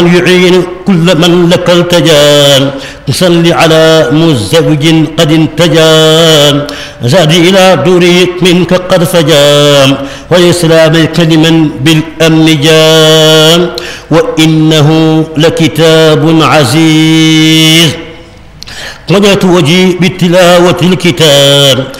يعين كل من لك التجا صل على مزوج قد انتجا زاد إلى دوري منك قد فجا وإسلام كلما بالأمن جاء وإنه لكتاب عزيز وجهت وجهي بتلاوة الكتاب